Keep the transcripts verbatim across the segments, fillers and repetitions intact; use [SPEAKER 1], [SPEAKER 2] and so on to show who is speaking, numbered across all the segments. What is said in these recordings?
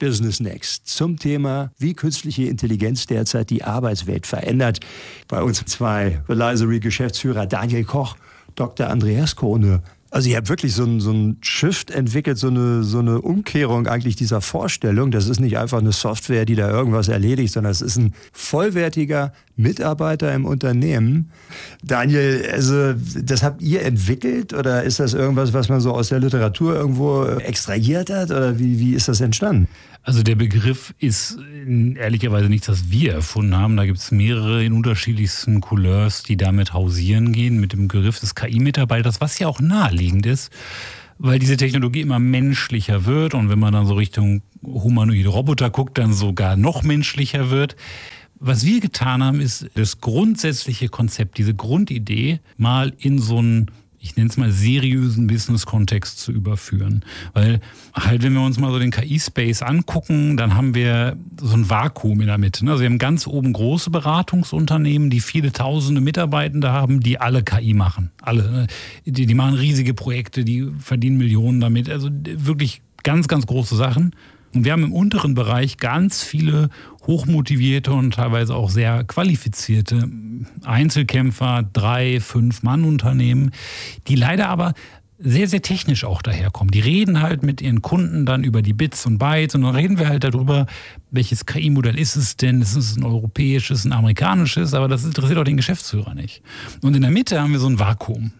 [SPEAKER 1] Business Next zum Thema, wie künstliche Intelligenz derzeit die Arbeitswelt verändert. Bei uns zwei Relisory-Geschäftsführer Daniel Koch, Doktor Andreas Kohne. Also ihr habt wirklich so einen, so einen Shift entwickelt, so eine, so eine Umkehrung eigentlich dieser Vorstellung. Das ist nicht einfach eine Software, die da irgendwas erledigt, sondern es ist ein vollwertiger Mitarbeiter im Unternehmen. Daniel, also das habt ihr entwickelt oder ist das irgendwas, was man so aus der Literatur irgendwo extrahiert hat oder wie, wie ist das entstanden?
[SPEAKER 2] Also der Begriff ist ehrlicherweise nichts, das wir erfunden haben. Da gibt es mehrere in unterschiedlichsten Couleurs, die damit hausieren gehen, mit dem Begriff des K I-Mitarbeiters, was ja auch naheliegend ist, weil diese Technologie immer menschlicher wird und wenn man dann so Richtung humanoide Roboter guckt, dann sogar noch menschlicher wird. Was wir getan haben, ist das grundsätzliche Konzept, diese Grundidee mal in so einen, ich nenne es mal, seriösen Business-Kontext zu überführen. Weil halt, wenn wir uns mal so den K I-Space angucken, dann haben wir so ein Vakuum in der Mitte. Also wir haben ganz oben große Beratungsunternehmen, die viele tausende Mitarbeitende haben, die alle K I machen. Alle. Die, die machen riesige Projekte, die verdienen Millionen damit. Also wirklich ganz, ganz große Sachen. Und wir haben im unteren Bereich ganz viele hochmotivierte und teilweise auch sehr qualifizierte Einzelkämpfer, drei, fünf Mann-Unternehmen, die leider aber sehr, sehr technisch auch daherkommen. Die reden halt mit ihren Kunden dann über die Bits und Bytes und dann reden wir halt darüber, welches K I-Modell ist es denn? Ist es ein europäisches, ein amerikanisches? Aber das interessiert auch den Geschäftsführer nicht. Und in der Mitte haben wir so ein Vakuum.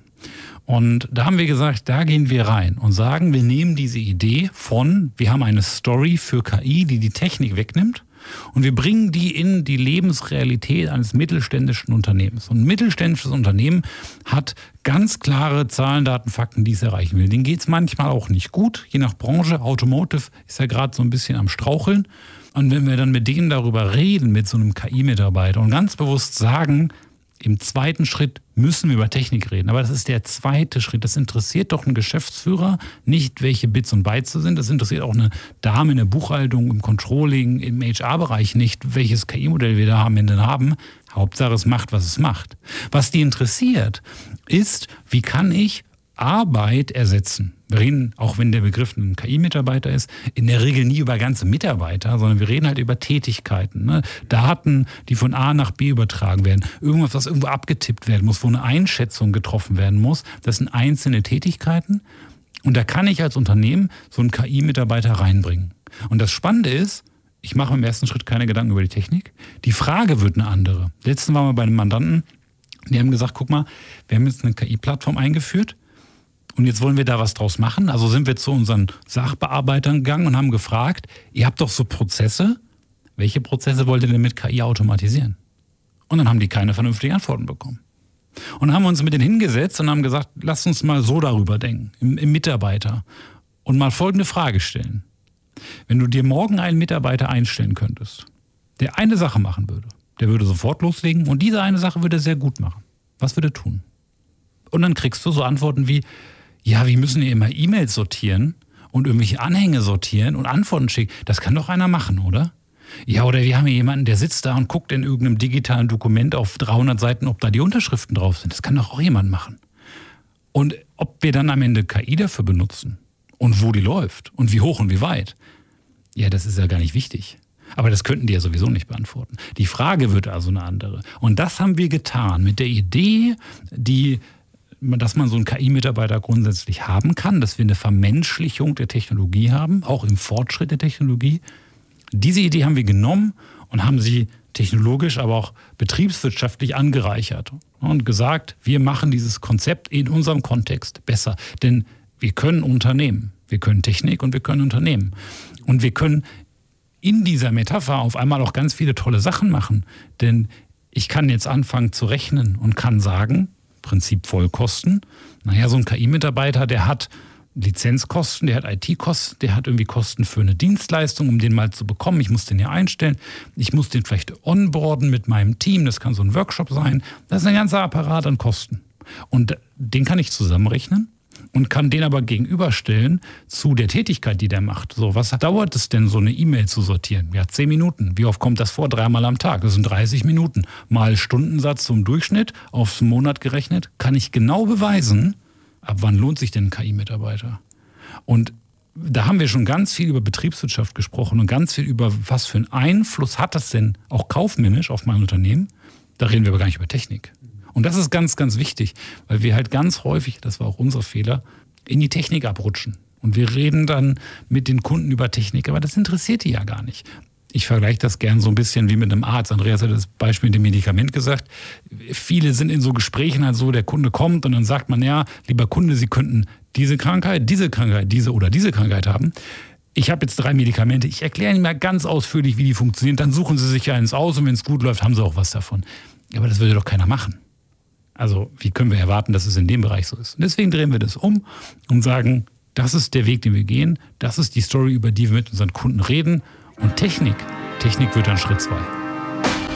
[SPEAKER 2] Und da haben wir gesagt, da gehen wir rein und sagen, wir nehmen diese Idee von, wir haben eine Story für K I, die die Technik wegnimmt und wir bringen die in die Lebensrealität eines mittelständischen Unternehmens. Und ein mittelständisches Unternehmen hat ganz klare Zahlen, Daten, Fakten, die es erreichen will. Denen geht es manchmal auch nicht gut, je nach Branche. Automotive ist ja gerade so ein bisschen am Straucheln. Und wenn wir dann mit denen darüber reden, mit so einem K I-Mitarbeiter und ganz bewusst sagen, im zweiten Schritt müssen wir über Technik reden. Aber das ist der zweite Schritt. Das interessiert doch einen Geschäftsführer nicht, welche Bits und Bytes sind. Das interessiert auch eine Dame in der Buchhaltung, im Controlling, im H R-Bereich nicht, welches K I-Modell wir da am Ende haben. Hauptsache, es macht, was es macht. Was die interessiert, ist, wie kann ich Arbeit ersetzen? Wir reden, auch wenn der Begriff ein K I-Mitarbeiter ist, in der Regel nie über ganze Mitarbeiter, sondern wir reden halt über Tätigkeiten. Ne? Daten, die von A nach B übertragen werden. Irgendwas, was irgendwo abgetippt werden muss, wo eine Einschätzung getroffen werden muss. Das sind einzelne Tätigkeiten. Und da kann ich als Unternehmen so einen K I-Mitarbeiter reinbringen. Und das Spannende ist, ich mache im ersten Schritt keine Gedanken über die Technik. Die Frage wird eine andere. Letztens waren wir bei einem Mandanten, die haben gesagt, guck mal, wir haben jetzt eine K I-Plattform eingeführt. Und jetzt wollen wir da was draus machen. Also sind wir zu unseren Sachbearbeitern gegangen und haben gefragt, ihr habt doch so Prozesse, welche Prozesse wollt ihr denn mit K I automatisieren? Und dann haben die keine vernünftigen Antworten bekommen. Und dann haben wir uns mit denen hingesetzt und haben gesagt, lasst uns mal so darüber denken, im, im Mitarbeiter. Und mal folgende Frage stellen. Wenn du dir morgen einen Mitarbeiter einstellen könntest, der eine Sache machen würde, der würde sofort loslegen und diese eine Sache würde er sehr gut machen. Was würde er tun? Und dann kriegst du so Antworten wie, ja, wir müssen ja immer E-Mails sortieren und irgendwelche Anhänge sortieren und Antworten schicken. Das kann doch einer machen, oder? Ja, oder wir haben hier jemanden, der sitzt da und guckt in irgendeinem digitalen Dokument auf dreihundert Seiten, ob da die Unterschriften drauf sind. Das kann doch auch jemand machen. Und ob wir dann am Ende K I dafür benutzen und wo die läuft und wie hoch und wie weit, ja, das ist ja gar nicht wichtig. Aber das könnten die ja sowieso nicht beantworten. Die Frage wird also eine andere. Und das haben wir getan mit der Idee, die... dass man so einen K I-Mitarbeiter grundsätzlich haben kann, dass wir eine Vermenschlichung der Technologie haben, auch im Fortschritt der Technologie. Diese Idee haben wir genommen und haben sie technologisch, aber auch betriebswirtschaftlich angereichert und gesagt, wir machen dieses Konzept in unserem Kontext besser. Denn wir können Unternehmen, wir können Technik und wir können Unternehmen. Und wir können in dieser Metapher auf einmal auch ganz viele tolle Sachen machen. Denn ich kann jetzt anfangen zu rechnen und kann sagen, Prinzip Vollkosten. Naja, so ein K I-Mitarbeiter, der hat Lizenzkosten, der hat I T-Kosten, der hat irgendwie Kosten für eine Dienstleistung, um den mal zu bekommen. Ich muss den ja einstellen. Ich muss den vielleicht onboarden mit meinem Team. Das kann so ein Workshop sein. Das ist ein ganzer Apparat an Kosten. Und den kann ich zusammenrechnen und kann den aber gegenüberstellen zu der Tätigkeit, die der macht. So, was dauert es denn, so eine E-Mail zu sortieren? Ja, zehn Minuten. Wie oft kommt das vor? Dreimal am Tag. Das sind dreißig Minuten. Mal Stundensatz zum Durchschnitt, aufs Monat gerechnet, kann ich genau beweisen, ab wann lohnt sich denn ein K I-Mitarbeiter? Und da haben wir schon ganz viel über Betriebswirtschaft gesprochen und ganz viel über, was für einen Einfluss hat das denn auch kaufmännisch auf mein Unternehmen. Da reden wir aber gar nicht über Technik. Und das ist ganz, ganz wichtig, weil wir halt ganz häufig, das war auch unser Fehler, in die Technik abrutschen. Und wir reden dann mit den Kunden über Technik, aber das interessiert die ja gar nicht. Ich vergleiche das gern so ein bisschen wie mit einem Arzt. Andreas hat das Beispiel mit dem Medikament gesagt. Viele sind in so Gesprächen halt so, der Kunde kommt und dann sagt man, ja, lieber Kunde, Sie könnten diese Krankheit, diese Krankheit, diese oder diese Krankheit haben. Ich habe jetzt drei Medikamente, ich erkläre Ihnen mal ganz ausführlich, wie die funktionieren. Dann suchen Sie sich ja eins aus und wenn es gut läuft, haben Sie auch was davon. Aber das würde doch keiner machen. Also wie können wir erwarten, dass es in dem Bereich so ist? Und deswegen drehen wir das um und sagen, das ist der Weg, den wir gehen. Das ist die Story, über die wir mit unseren Kunden reden. Und Technik, Technik wird dann Schritt zwei.